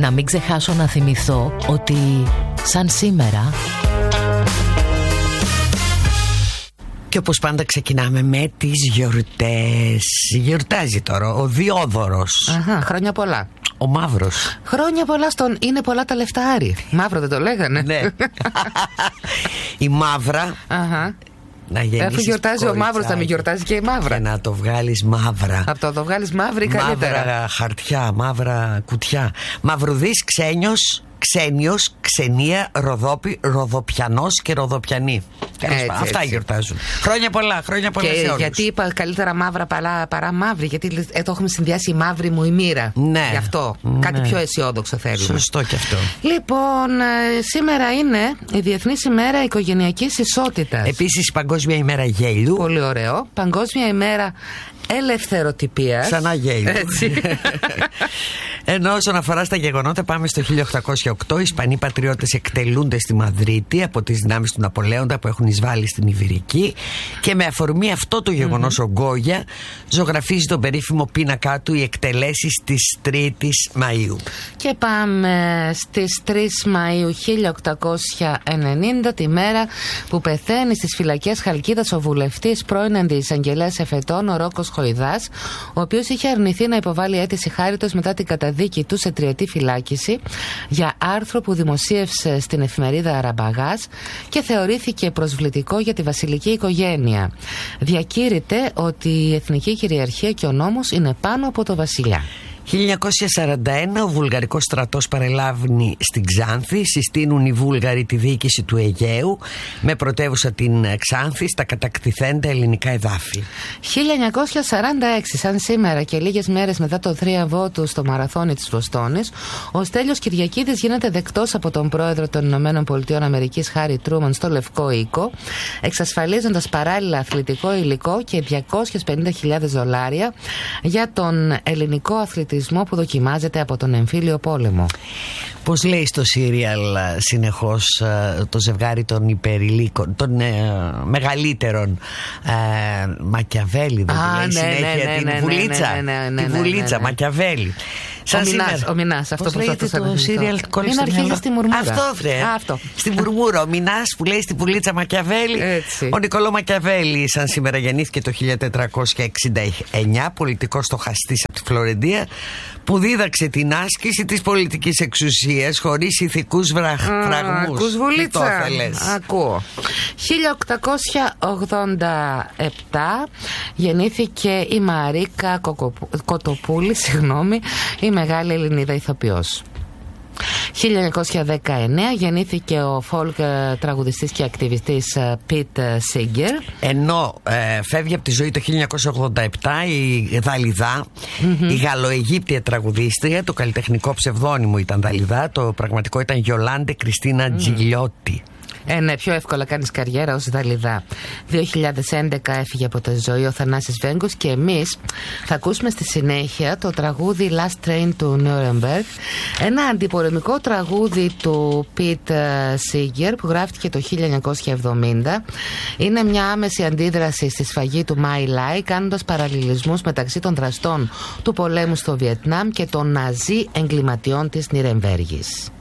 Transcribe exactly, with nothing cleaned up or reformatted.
να μην ξεχάσω να θυμηθώ ότι σαν σήμερα. Και όπως πάντα ξεκινάμε με τις γιορτές. Γιορτάζει τώρα ο Διόδωρος. Αχα, χρόνια πολλά. Ο Μαύρος. Χρόνια πολλά στον είναι πολλά τα λεφτάρι. Μαύρο δεν το λέγανε? Ναι. Η Μαύρα. Αχα. Να γεννήσεις αφού γιορτάζει ο Μαύρος, θα μην γιορτάζει και η Μαύρα. Και να το βγάλεις μαύρα. Από το το βγάλεις μαύρη καλύτερα. Μαύρα χαρτιά, μαύρα κουτιά. Μαυρουδής, ξένιος, ξένιος, ξενία, ροδόπι, ροδοπιανός και ροδοπιανή. Έτσι, αυτά έτσι γιορτάζουν. Χρόνια πολλά, χρόνια πολλά και σε όλους. Γιατί είπα καλύτερα μαύρα παρά, παρά μαύρη? Γιατί ε, το έχουμε συνδυάσει η μαύρη μου η μοίρα. Ναι. Γι' αυτό. Ναι. Κάτι πιο αισιόδοξο θέλουμε. Σωστό και αυτό. Λοιπόν, ε, σήμερα είναι η Διεθνής ημέρα οικογενειακής ισότητας. Επίσης, Παγκόσμια ημέρα γέλιου. Πολύ ωραίο. Παγκόσμια ημέρα ελευθεροτυπίας. Ξανά γέλιο. Έτσι. Ενώ όσον αφορά στα γεγονότα, πάμε στο χίλια οκτακόσια οκτώ. Οι Ισπανοί πατριώτες εκτελούνται στη Μαδρίτη από τις δυνάμεις του Ναπολέοντα που έχουν εισβάλει στην Ιβηρική. Και με αφορμή αυτό το γεγονός, mm-hmm, ο Γκόγια ζωγραφίζει τον περίφημο πίνακά του «Οι εκτελέσεις της τρίτης Μαΐου». Και πάμε στις τρεις Μαΐου χίλια οκτακόσια ενενήντα, τη μέρα που πεθαίνει στις φυλακές Χαλκίδας ο βουλευτής πρώην αντιεισαγγελέας εφετών, ο Ρόκος Χοϊδάς, ο οποίος είχε αρνηθεί να υποβάλει αίτηση χάριτος μετά την καταδίκη του σε τριετή φυλάκιση για άρθρο που δημοσίευσε στην εφημερίδα Αραμπαγάς και θεωρήθηκε προσβλητικό για τη βασιλική οικογένεια. Διακήρυται ότι η εθνική κυριαρχία και ο νόμος είναι πάνω από το βασιλιά. χίλια εννιακόσια σαράντα ένα ο βουλγαρικός στρατός παρελάβει στην Ξάνθη. Συστήνουν οι Βούλγαροι τη διοίκηση του Αιγαίου με πρωτεύουσα την Ξάνθη στα κατακτηθέντα ελληνικά εδάφη. χίλια εννιακόσια σαράντα έξι, σαν σήμερα και λίγες μέρες μετά το θρίαβό του στο μαραθώνι της Βοστόνης, ο Στέλιος Κυριακίδης γίνεται δεκτός από τον πρόεδρο των Ηνωμένων Πολιτειών Αμερικής Χάρι Τρούμαν στο Λευκό Οίκο, εξασφαλίζοντας παράλληλα αθλητικό υλικό και διακόσιες πενήντα χιλιάδες δολάρια για τον ελληνικό αθλητισμό που δοκιμάζεται από τον εμφύλιο πόλεμο. Πώς λέει στο σύριαλ συνεχώς το ζευγάρι των υπερηλίκων, των ε, μεγαλύτερων, ε, Μακιαβέλη, δεν Α, λέει ναι, συνέχεια ναι, ναι, την ναι, Βουλίτσα, ναι, ναι, ναι, τη ναι, Βουλίτσα, ναι, ναι. Μακιαβέλη. Ο Μινάς, ο Μινάς, αυτό πώς που λέγεται θα το σύριαλ, κόλλησε Μην στο αρχίζει μυαλό. στη μουρμούρα. Αυτό βρε, Α, αυτό. στη μουρμούρα, ο Μινάς που λέει στη Βουλίτσα Μακιαβέλη. Έτσι. Ο Νικολό Μακιαβέλη σαν σήμερα γεννήθηκε το χίλια τετρακόσια εξήντα εννιά, πολιτικός στοχαστής από τη Φλωρεντία, που δίδαξε την άσκηση της πολιτικής εξουσίας χωρίς ηθικούς βραχ, φραγμούς. Ακούς Βουλίτσα? Ακούω. χίλια οκτακόσια ογδόντα επτά γεννήθηκε η Μαρίκα Κοτοπούλη, συγγνώμη, η μεγάλη Ελληνίδα ηθοποιός. χίλια εννιακόσια δεκαεννέα γεννήθηκε ο folk τραγουδιστής και ακτιβιστής Πιτ Σίγκερ. Ενώ ε, φεύγει από τη ζωή το χίλια εννιακόσια ογδόντα επτά η Δαλιδά, mm-hmm, η Γαλλοαιγύπτια τραγουδίστρια. Το καλλιτεχνικό ψευδόνυμο ήταν Δαλιδά, το πραγματικό ήταν Γιολάντε Κριστίνα mm. Τζιλιώτη. Ε, ναι, πιο εύκολα κάνεις καριέρα ως Δαλιδά. δύο χιλιάδες έντεκα έφυγε από τη ζωή ο Θανάσης Βέγκος και εμείς θα ακούσουμε στη συνέχεια το τραγούδι Last Train του Nuremberg, ένα αντιπολεμικό τραγούδι του Πιτ Σίγκερ που γράφτηκε το χίλια εννιακόσια εβδομήντα. Είναι μια άμεση αντίδραση στη σφαγή του Μάι Λάι, κάνοντας παραλληλισμούς μεταξύ των δραστών του πολέμου στο Βιετνάμ και των ναζί εγκληματιών της Νιρεμβέργης.